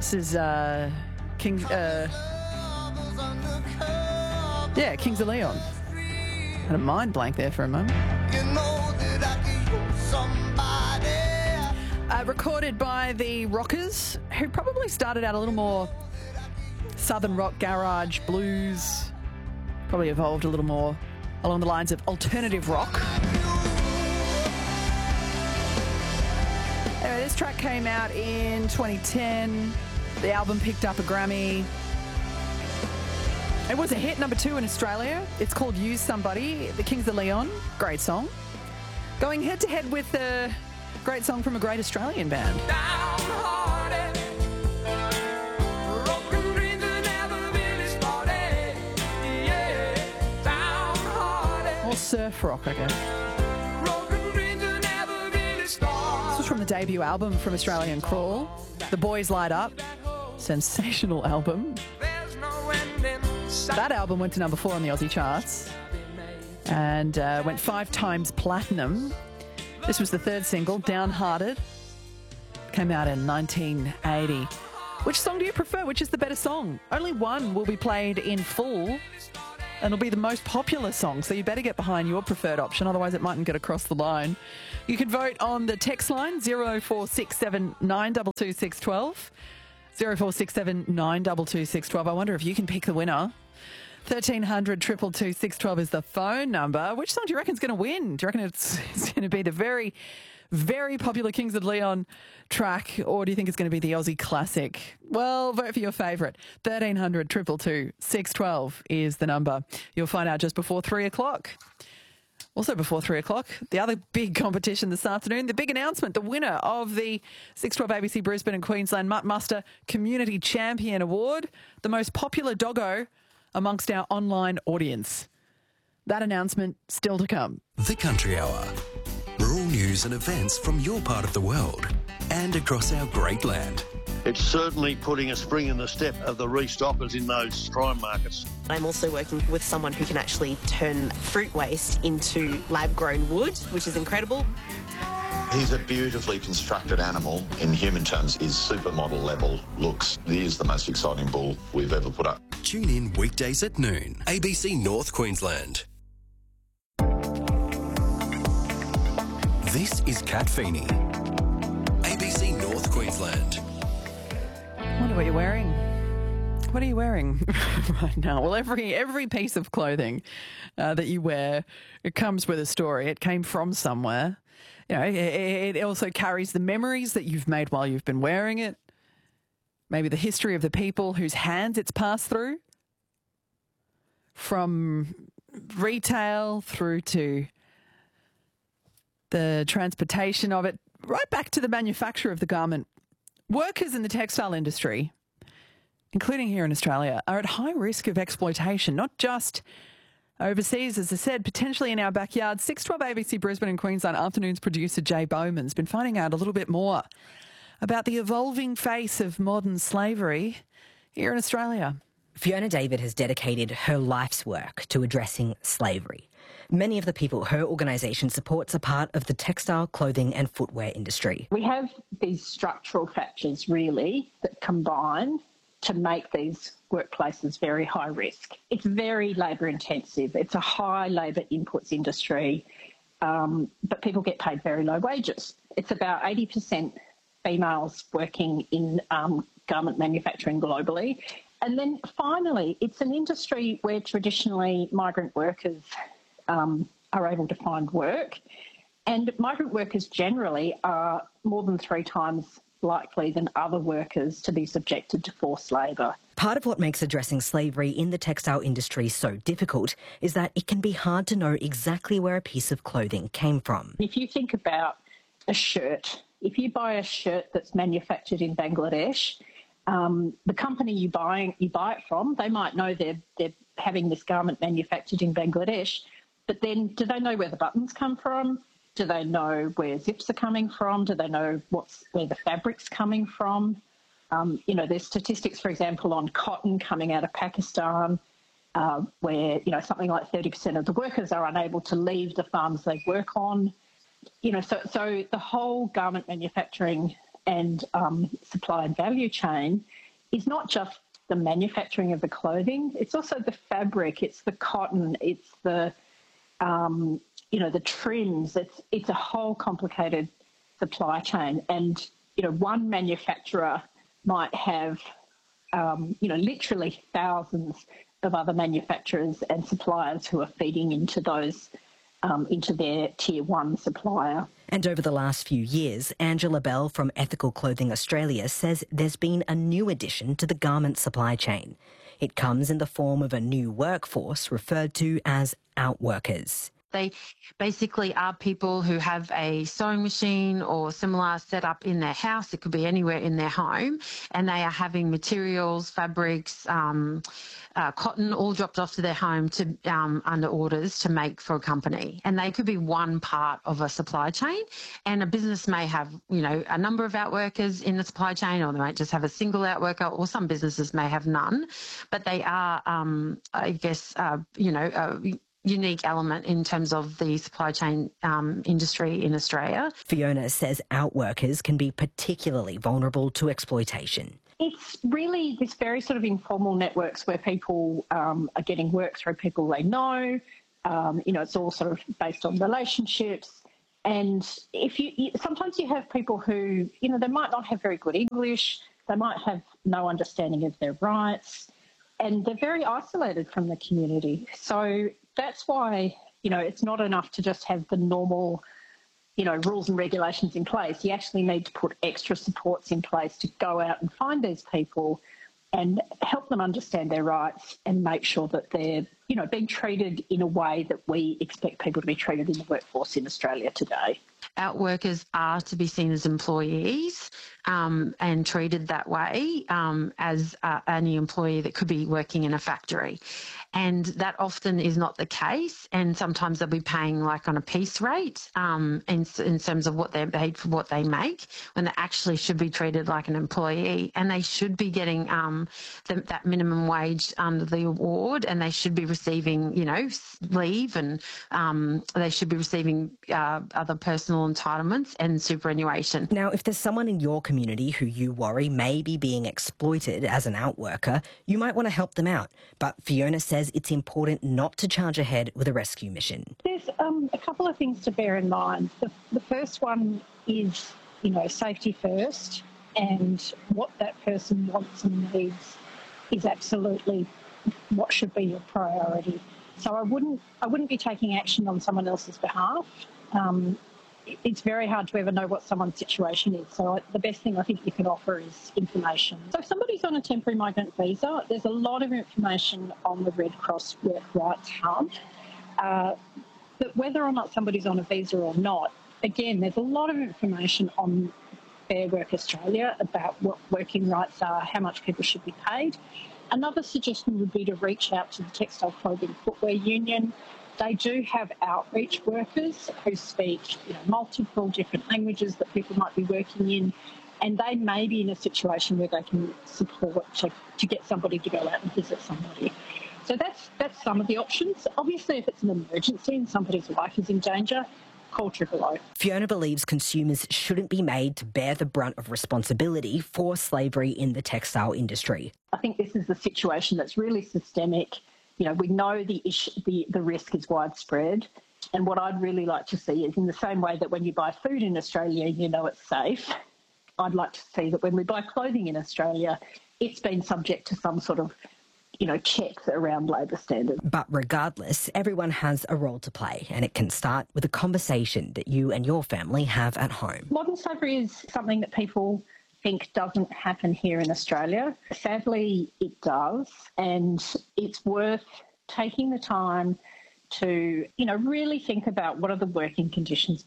This is Kings of Leon. Had a mind blank there for a moment. Recorded by the Rockers, who probably started out a little more southern rock, garage, blues, probably evolved a little more along the lines of alternative rock. Anyway, this track came out in 2010. The album picked up a Grammy. It was a hit, number 2 in Australia. It's called Use Somebody, the Kings of Leon. Great song. Going head-to-head with a great song from a great Australian band. Or surf rock, I guess. This was from the debut album from Australian Crawl, The Boys Light Up. Sensational album. That album went to number 4 on the Aussie charts and went 5 times platinum. This was the 3rd single, Downhearted. Came out in 1980. Which song do you prefer? Which is the better song? Only one will be played in full and it'll be the most popular song, so you better get behind your preferred option, otherwise it mightn't get across the line. You can vote on the text line 0467 922 612. 0467 922 612. I wonder if you can pick the winner. 1300 222 612 is the phone number. Which song do you reckon is going to win? Do you reckon it's going to be the very, very popular Kings of Leon track, or do you think it's going to be the Aussie classic? Well, vote for your favourite. 1300 222 612 is the number. You'll find out just before 3 o'clock. Also before 3 o'clock, the other big competition this afternoon, the big announcement, the winner of the 612 ABC Brisbane and Queensland Mutt Muster Community Champion Award, the most popular doggo amongst our online audience. That announcement still to come. The Country Hour. Rural news and events from your part of the world and across our great land. It's certainly putting a spring in the step of the restockers in those prime markets. I'm also working with someone who can actually turn fruit waste into lab-grown wood, which is incredible. He's a beautifully constructed animal. In human terms, his supermodel level looks. He is the most exciting bull we've ever put up. Tune in weekdays at noon. ABC North Queensland. This is Kat Feeney. ABC North Queensland. I wonder what you're wearing. What are you wearing right now? Well, every piece of clothing that you wear, it comes with a story. It came from somewhere. You know, it also carries the memories that you've made while you've been wearing it. Maybe the history of the people whose hands it's passed through. From retail through to the transportation of it, right back to the manufacture of the garment. Workers in the textile industry, including here in Australia, are at high risk of exploitation, not just overseas, as I said, potentially in our backyard. 612 ABC Brisbane and Queensland Afternoons producer Jay Bowman's been finding out a little bit more about the evolving face of modern slavery here in Australia. Fiona David has dedicated her life's work to addressing slavery. Many of the people her organisation supports are part of the textile, clothing and footwear industry. We have these structural factors, really, that combine to make these workplaces very high risk. It's very labour intensive. It's a high labour inputs industry, but people get paid very low wages. It's about 80% females working in garment manufacturing globally. And then finally, it's an industry where traditionally migrant workers are able to find work. And migrant workers generally are more than 3 times likely than other workers to be subjected to forced labour. Part of what makes addressing slavery in the textile industry so difficult is that it can be hard to know exactly where a piece of clothing came from. If you think about a shirt, if you buy a shirt that's manufactured in Bangladesh, the company you buy it from, they might know they're having this garment manufactured in Bangladesh, but then do they know where the buttons come from? Do they know where zips are coming from? Do they know where the fabric's coming from? There's statistics, for example, on cotton coming out of Pakistan, where, something like 30% of the workers are unable to leave the farms they work on. So the whole garment manufacturing and supply and value chain is not just the manufacturing of the clothing, it's also the fabric, it's the cotton, it's the the trims. It's a whole complicated supply chain, and one manufacturer might have literally thousands of other manufacturers and suppliers who are feeding into those into their tier one supplier. And over the last few years, Angela Bell from Ethical Clothing Australia says there's been a new addition to the garment supply chain. It comes in the form of a new workforce referred to as outworkers. They basically are people who have a sewing machine or similar set up in their house. It could be anywhere in their home, and they are having materials, fabrics, cotton all dropped off to their home to under orders to make for a company. And they could be one part of a supply chain, and a business may have a number of outworkers in the supply chain, or they might just have a single outworker, or some businesses may have none. But they are, unique element in terms of the supply chain industry in Australia. Fiona says outworkers can be particularly vulnerable to exploitation. It's really this very sort of informal networks where people are getting work through people they know. It's all sort of based on relationships. And sometimes you have people who, they might not have very good English, they might have no understanding of their rights, and they're very isolated from the community. So that's why, it's not enough to just have the normal, rules and regulations in place. You actually need to put extra supports in place to go out and find these people and help them understand their rights and make sure that they're, being treated in a way that we expect people to be treated in the workforce in Australia today. Outworkers are to be seen as employees and treated that way as any employee that could be working in a factory. And that often is not the case, and sometimes they'll be paying like on a piece rate in terms of what they're paid for what they make, when they actually should be treated like an employee, and they should be getting that minimum wage under the award, and they should be receiving, leave, and they should be receiving other personal entitlements and superannuation. Now, if there's someone in your community who you worry may be being exploited as an outworker, you might want to help them out. But Fiona says it's important not to charge ahead with a rescue mission. There's a couple of things to bear in mind. The first one is, safety first, and what that person wants and needs is absolutely what should be your priority. So I wouldn't be taking action on someone else's behalf. It's very hard to ever know what someone's situation is. So the best thing I think you can offer is information. So if somebody's on a temporary migrant visa, there's a lot of information on the Red Cross Work Rights Hub. But whether or not somebody's on a visa or not, again, there's a lot of information on Fair Work Australia about what working rights are, how much people should be paid. Another suggestion would be to reach out to the Textile Clothing Footwear Union. They do have outreach workers who speak multiple different languages that people might be working in, and they may be in a situation where they can support to get somebody to go out and visit somebody. So that's some of the options. Obviously, if it's an emergency and somebody's life is in danger, call 000. Fiona believes consumers shouldn't be made to bear the brunt of responsibility for slavery in the textile industry. I think this is a situation that's really systemic. We know the risk is widespread, and what I'd really like to see is, in the same way that when you buy food in Australia, it's safe, I'd like to see that when we buy clothing in Australia, it's been subject to some sort of checks around labour standards. But regardless, everyone has a role to play, and it can start with a conversation that you and your family have at home. Modern slavery is something that people think doesn't happen here in Australia. Sadly, it does, and it's worth taking the time to, really think about what are the working conditions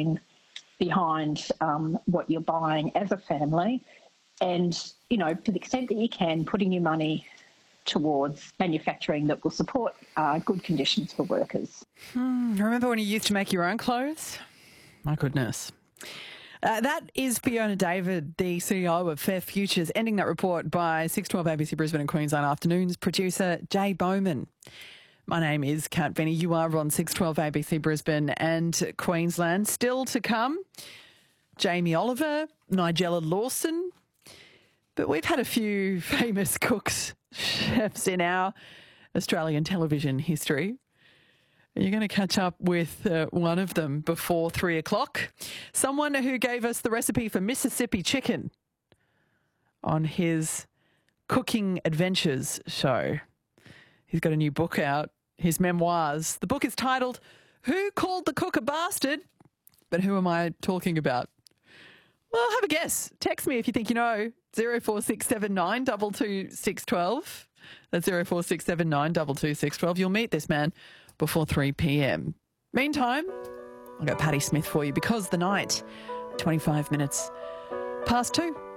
behind what you're buying as a family, and, to the extent that you can, putting your money towards manufacturing that will support good conditions for workers. Remember when you used to make your own clothes? My goodness. That is Fiona David, the CEO of Fair Futures, ending that report by 612 ABC Brisbane and Queensland Afternoons producer Jay Bowman. My name is Kat Benny. You are on 612 ABC Brisbane and Queensland. Still to come, Jamie Oliver, Nigella Lawson. But we've had a few famous cooks, chefs in our Australian television history. You're going to catch up with one of them before 3 o'clock. Someone who gave us the recipe for Mississippi chicken on his Cooking Adventures show. He's got a new book out, his memoirs. The book is titled Who Called the Cook a Bastard? But who am I talking about? Well, have a guess. Text me if you think you know. 04679 22 612. That's 04679 22 612. You'll meet this man before 3 p.m. Meantime, I've got Patti Smith for you because the night, 25 minutes past 2.